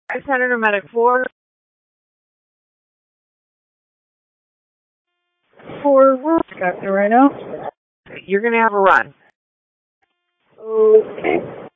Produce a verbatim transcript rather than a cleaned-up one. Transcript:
I sent in a medic for for Got right now. You're gonna have a run. Okay.